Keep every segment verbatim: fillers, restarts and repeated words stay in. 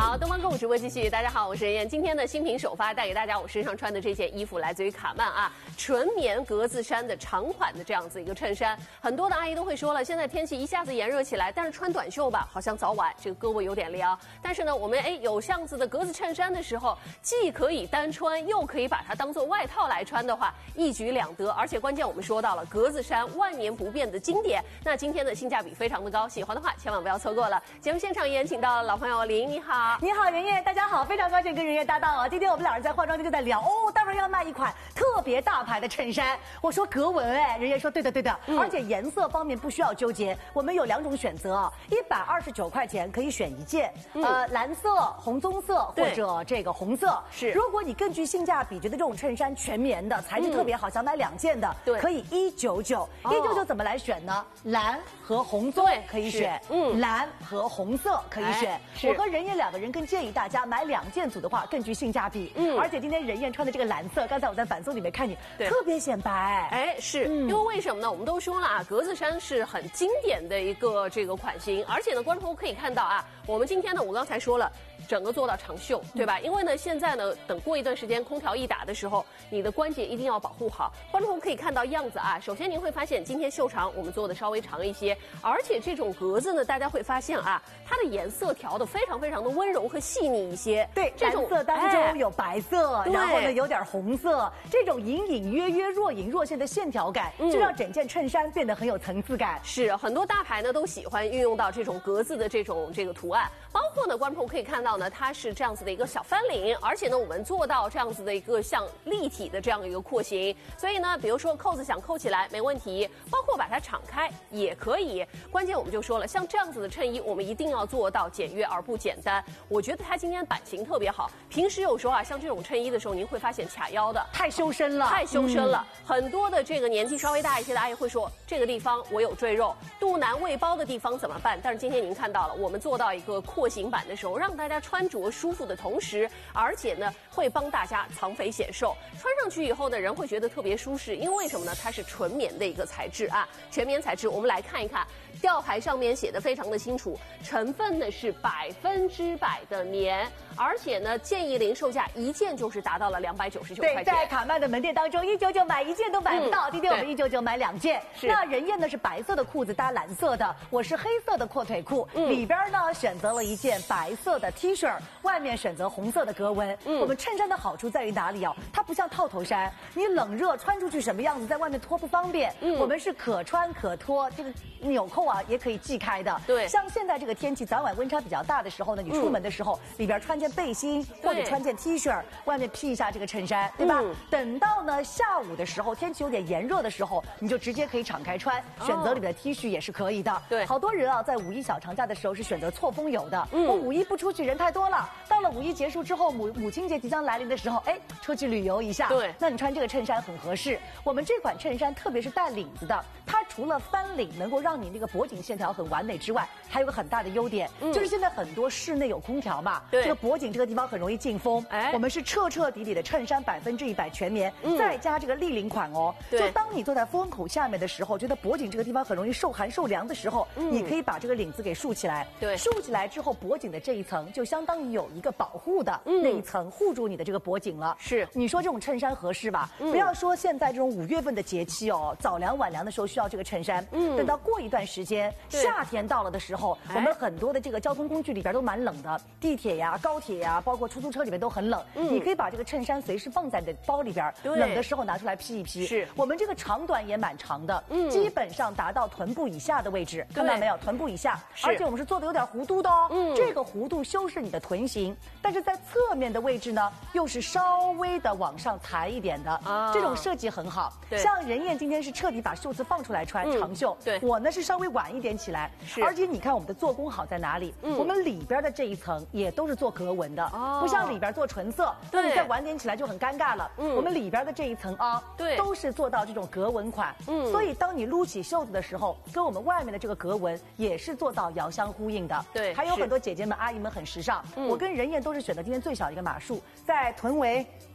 好，东方购物直播继续。大家好，我是任燕。今天的新品首发带给大家，我身上穿的这件衣服来自于卡曼啊，纯棉格子衫的长款的这样子一个衬衫。很多的阿姨都会说了，现在天气一下子炎热起来，但是穿短袖吧，好像早晚这个胳膊有点凉。但是呢，我们哎有这样子的格子衬衫的时候，既可以单穿，又可以把它当做外套来穿的话，一举两得。而且关键我们说到了格子衫万年不变的经典，那今天的性价比非常的高，喜欢的话千万不要错过了。节目现场也请到了老朋友林，你好。 你好，任燕，大家好，非常高兴跟任燕搭档啊。今天我们两人在化妆间就在聊哦，待会儿要卖一款特别大牌的衬衫。我说格纹哎，任燕说对的对的，嗯、而且颜色方面不需要纠结，我们有两种选择啊，一百二十九块钱可以选一件，嗯、呃，蓝色、红棕色或者这个红色。是，如果你根据性价比觉得这种衬衫全棉的材质特别好，嗯、想买两件的，对，可以一九九。一九九怎么来选呢？蓝和红棕可以选，嗯，蓝和红色可以选。哎、我和任燕两个人更建议大家买两件组的话，更具性价比。嗯，而且今天任燕穿的这个蓝色，刚才我在反送里面看你，特别显白。 哎，是、嗯、因为为什么呢？我们都说了啊，格子衫是很经典的一个这个款型，而且呢，观众朋友可以看到啊，我们今天呢，我刚才说了。整个做到长袖，对吧？因为呢，现在呢，等过一段时间空调一打的时候，你的关节一定要保护好。观众朋友可以看到样子啊，首先您会发现今天袖长我们做的稍微长一些，而且这种格子呢，大家会发现啊，它的颜色调的非常非常的温柔和细腻一些。 对，这种色当中有白色，哎、然后呢有点红色，这种隐隐约约、若隐若现的线条感，嗯、就让整件衬衫变得很有层次感。 是，很多大牌呢都喜欢运用到这种格子的这种这个图案，包括呢，观众朋友可以看到呢，它是这样子的一个小翻领，而且呢，我们做到这样子的一个像立体的这样一个廓形，所以呢，比如说扣子想扣起来没问题，包括把它敞开也可以。关键我们就说了，像这样子的衬衣，我们一定要做到简约而不简单。我觉得它今天版型特别好。平时有时候啊，像这种衬衣的时候，您会发现卡腰的太修身了， 太修身了。嗯、很多的这个年纪稍微大一些的阿姨会说，这个地方我有赘肉，肚腩未包的地方怎么办？但是今天您看到了，我们做到一个廓形版的时候，让大家穿着舒服的同时，而且呢会帮大家藏肥显瘦。穿上去以后呢，人会觉得特别舒适，因为为什么呢？它是纯棉的一个材质啊，全棉材质。我们来看一看，吊牌上面写的非常的清楚，成分呢是百分之百的棉，而且呢建议零售价一件就是达到了两百九十九块钱。 对，在卡曼的门店当中，一九九买一件都买不到，嗯、今天我们一九九买两件。那任燕呢是白色的裤子搭蓝色的，我是黑色的阔腿裤，嗯、里边呢选择了一件白色的 T 恤，外面选择红色的格纹。嗯、我们衬衫的好处在于哪里啊？它不像套头衫，你冷热穿出去什么样子，在外面脱不方便。嗯、我们是可穿可脱，这个纽扣啊也可以系开的。对，像现在这个天气，早晚温差比较大的时候呢，你出门的时候、嗯、里边穿件背心或者穿件 T 恤，外面披一下这个衬衫，对吧？嗯、等到呢下午的时候，天气有点炎热的时候，你就直接可以敞开穿，哦、选择里面的 T 恤也是可以的。对，好多人啊，在五一小长假的时候是选择错峰有的。嗯，我五一不出去，人太多了。到了五一结束之后，母母亲节即将来临的时候，哎，出去旅游一下。对，那你穿这个衬衫很合适。我们这款衬衫特别是带领子的，它除了翻领能够让你那个脖颈线条很完美之外，还有个很大的优点，嗯、就是现在很多室内有空调嘛，对，这个脖颈这个地方很容易进风。哎，我们是彻彻底底的衬衫百分之一百全棉，嗯、再加这个立领款哦。对，就当你坐在风口下面的时候，觉得脖颈这个地方很容易受寒受凉的时候，嗯、你可以把这个领子给竖起来。对，竖起来之后，脖颈的这一层就相当于有一个保护的、嗯、那一层护住你的这个脖颈了。是，你说这种衬衫合适吧？嗯、不要说现在这种五月份的节气哦，早凉晚凉的时候需要这个衬衫。嗯，等到过一段时间，夏天到了的时候，我们很多的这个交通工具里边都蛮冷的，地铁呀、高铁呀，包括出租车里面都很冷。嗯，你可以把这个衬衫随时放在你的包里边，冷的时候拿出来披一披。是，我们这个长短也蛮长的，嗯，基本上达到臀部以下的位置，看到没有？臀部以下，而且我们是做的有点弧度的哦。嗯，这个弧度修饰你的臀型，但是在侧面的位置呢，又是稍微的往上抬一点的。啊，这种设计很好。对，像任燕今天是彻底把袖子放出来穿，嗯、长袖。对，我呢是稍微晚一点起来。是，而且你看我们的做工好在哪里？嗯，我们里边的这一层也都是做格纹的，哦，不像里边做纯色，那你再晚点起来就很尴尬了。嗯，我们里边的这一层啊，对，都是做到这种格纹款。嗯，所以当你撸起袖子的时候，跟我们外面的这个格纹也是做到遥相呼应的。对，还有很多姐姐们、阿姨们很时尚。嗯，我跟任燕都是选择今天最小的一个码数，在臀围。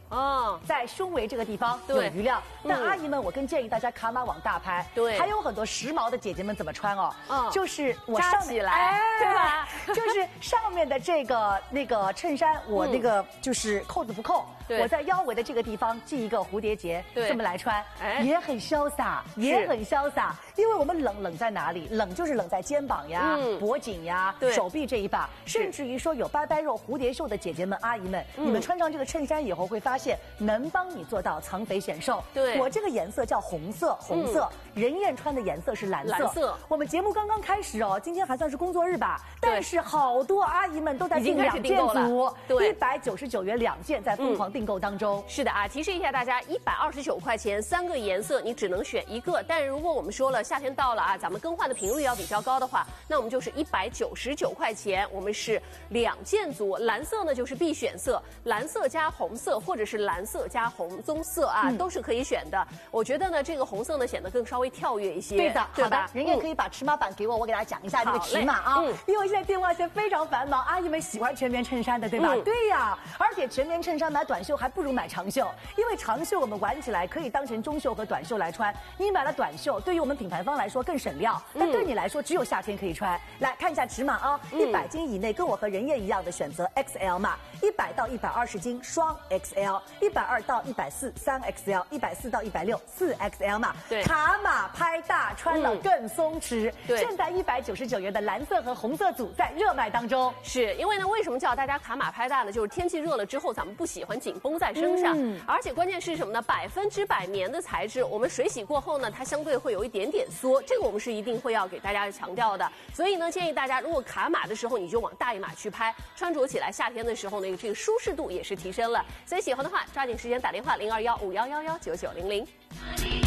哦， 在胸围这个地方有余量。但阿姨们，我更建议大家卡码往大拍。 对， 还有很多时髦的姐姐们怎么穿哦？ 嗯， 就是我扎起来，对吧？ 就是上面的这个那个衬衫，我那个就是扣子不扣。我在腰围的这个地方系一个蝴蝶结，这么来穿，也很潇洒，也很潇洒。因为我们冷冷在哪里？冷就是冷在肩膀呀、脖颈呀、手臂这一把，甚至于说有拜拜肉、蝴蝶袖的姐姐们、阿姨们，你们穿上这个衬衫以后会发现，能帮你做到藏肥显瘦。 对， 我这个颜色叫红色，红色。任燕穿的颜色是蓝色。 蓝色。 我们节目刚刚开始哦，今天还算是工作日吧，但是好多阿姨们都在订两件组，一百九十九元两件，在疯狂订购当中。 是的啊，提示一下大家，一百二十九块钱三个颜色，你只能选一个。但如果我们说了夏天到了啊，咱们更换的频率要比较高的话，那我们就是一百九十九块钱，我们是两件组。蓝色呢就是必选色，蓝色加红色或者是蓝色加红棕色啊，嗯、都是可以选的。我觉得呢，这个红色呢显得更稍微跳跃一些。 对的， 对好的，人家可以把尺码板给我，我给大家讲一下这个尺码啊。嗯、因为现在电话线非常繁忙，阿姨们喜欢全棉衬衫的，对吧？嗯、对呀，而且全棉衬衫买短袖还不如买长袖，因为长袖我们玩起来可以当成中袖和短袖来穿。你买了短袖，对于我们品牌方来说更省料，但对你来说只有夏天可以穿。来看一下尺码啊，一百斤以内，跟我和人燕一样的选择 X L 码，一百到一百二十斤双 X L， 一百二到一百四三 X L， 一百四到一百六四 X L 码。 对， 卡码拍大，穿了更松弛。对，现在一百九十九元的蓝色和红色组在热卖当中。 是因为呢，为什么叫大家卡码拍大呢？就是天气热了之后，咱们不喜欢紧绷在身上，嗯、而且关键是什么呢？百分之百棉的材质，我们水洗过后呢，它相对会有一点点缩，这个我们是一定会要给大家强调的。所以呢，建议大家如果卡码的时候，你就往大一码去拍，穿着起来夏天的时候呢，这个舒适度也是提升了。所以喜欢的话，抓紧时间打电话零二幺五幺幺幺九九零零。